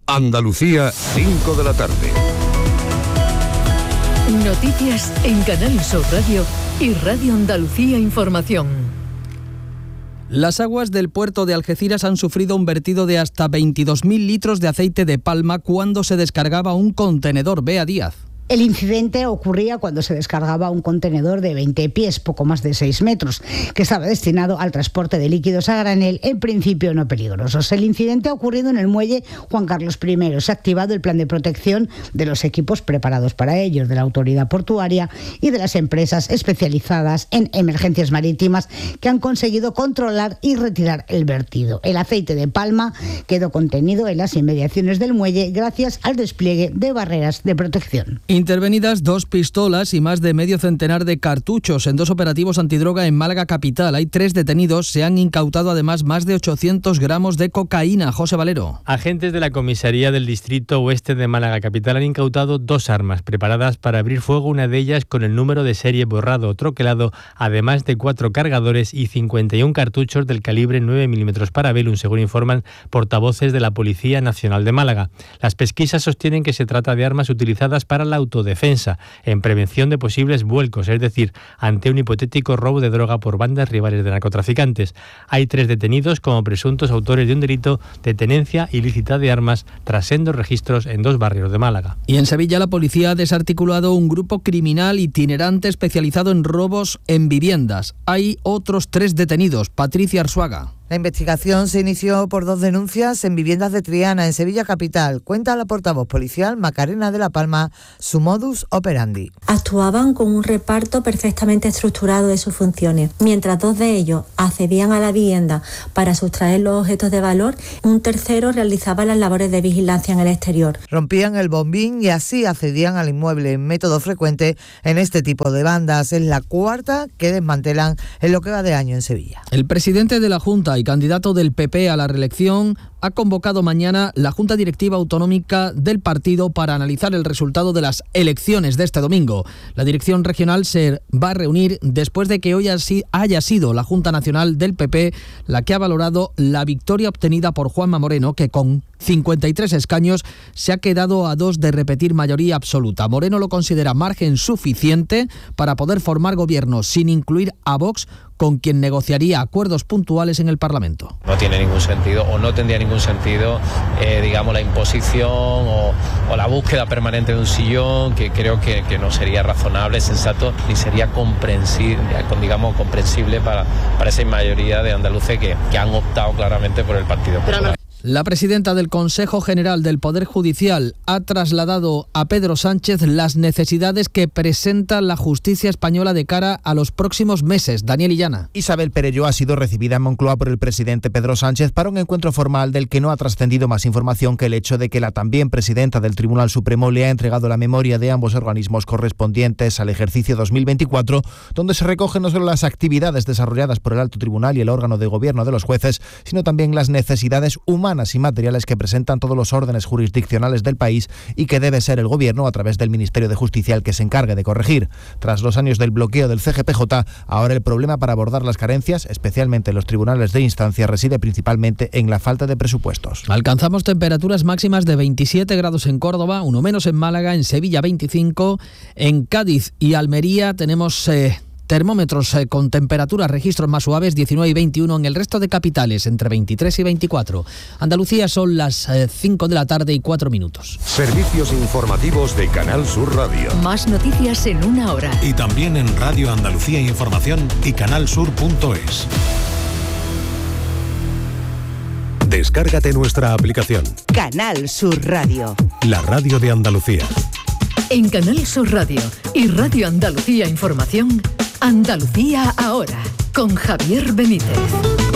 Andalucía, 5 de la tarde. Noticias en Canal Sur Radio y Radio Andalucía Información. Las aguas del puerto de Algeciras han sufrido un vertido de hasta 22.000 litros de aceite de palma cuando se descargaba un contenedor. Bea Díaz. El incidente ocurría cuando se descargaba un contenedor de 20 pies, poco más de 6 metros, que estaba destinado al transporte de líquidos a granel, en principio no peligrosos. El incidente ha ocurrido en el muelle Juan Carlos I. Se ha activado el plan de protección de los equipos preparados para ellos, de la autoridad portuaria y de las empresas especializadas en emergencias marítimas que han conseguido controlar y retirar el vertido. El aceite de palma quedó contenido en las inmediaciones del muelle gracias al despliegue de barreras de protección. Intervenidas 2 pistolas y más de medio centenar de cartuchos en 2 operativos antidroga en Málaga capital. Hay 3 detenidos. Se han incautado además más de 800 gramos de cocaína. José Valero. Agentes de la comisaría del distrito oeste de Málaga capital han incautado 2 armas preparadas para abrir fuego, una de ellas con el número de serie borrado o troquelado, además de 4 cargadores y 51 cartuchos del calibre 9 milímetros Parabellum, según informan portavoces de la Policía Nacional de Málaga. Las pesquisas sostienen que se trata de armas utilizadas para la autodefensa, en prevención de posibles vuelcos, es decir, ante un hipotético robo de droga por bandas rivales de narcotraficantes. Hay 3 detenidos como presuntos autores de un delito de tenencia ilícita de armas tras sendos registros en 2 barrios de Málaga. Y en Sevilla la policía ha desarticulado un grupo criminal itinerante especializado en robos en viviendas. Hay otros 3 detenidos. Patricia Arzuaga. La investigación se inició por 2 denuncias en viviendas de Triana, en Sevilla capital. Cuenta la portavoz policial Macarena de la Palma su modus operandi. Actuaban con un reparto perfectamente estructurado de sus funciones. Mientras 2 de ellos accedían a la vivienda para sustraer los objetos de valor, un tercero realizaba las labores de vigilancia en el exterior. Rompían el bombín y así accedían al inmueble, método frecuente en este tipo de bandas. Es la 4ª que desmantelan en lo que va de año en Sevilla. El presidente de la Junta y candidato del PP a la reelección ha convocado mañana la Junta Directiva Autonómica del partido para analizar el resultado de las elecciones de este domingo. La dirección regional se va a reunir después de que hoy haya sido la Junta Nacional del PP la que ha valorado la victoria obtenida por Juanma Moreno, que con 53 escaños se ha quedado a 2 de repetir mayoría absoluta. Moreno lo considera margen suficiente para poder formar gobierno sin incluir a Vox, con quien negociaría acuerdos puntuales en el Parlamento. No tiene ningún sentido, o no tendría ningún sentido, digamos, la imposición o la búsqueda permanente de un sillón, que creo que no sería razonable, sensato, ni sería comprensible para esa mayoría de andaluces que han optado claramente por el Partido Popular. La presidenta del Consejo General del Poder Judicial ha trasladado a Pedro Sánchez las necesidades que presenta la justicia española de cara a los próximos meses. Daniel Illana. Isabel Perelló ha sido recibida en Moncloa por el presidente Pedro Sánchez para un encuentro formal del que no ha trascendido más información que el hecho de que la también presidenta del Tribunal Supremo le ha entregado la memoria de ambos organismos correspondientes al ejercicio 2024, donde se recogen no solo las actividades desarrolladas por el Alto Tribunal y el órgano de gobierno de los jueces, sino también las necesidades humanas y materiales que presentan todos los órdenes jurisdiccionales del país y que debe ser el Gobierno, a través del Ministerio de Justicia, el que se encargue de corregir. Tras los años del bloqueo del CGPJ, ahora el problema para abordar las carencias, especialmente en los tribunales de instancia, reside principalmente en la falta de presupuestos. Alcanzamos temperaturas máximas de 27 grados en Córdoba, 1 menos en Málaga, en Sevilla 25, en Cádiz y Almería tenemos termómetros con temperaturas, registros más suaves, 19 y 21 en el resto de capitales, entre 23 y 24. Andalucía son las 5 de la tarde y 4 minutos. Servicios informativos de Canal Sur Radio. Más noticias en 1 hora. Y también en Radio Andalucía Información y canalsur.es. Descárgate nuestra aplicación. Canal Sur Radio. La radio de Andalucía. En Canal Sur Radio y Radio Andalucía Información, Andalucía ahora, con Javier Benítez.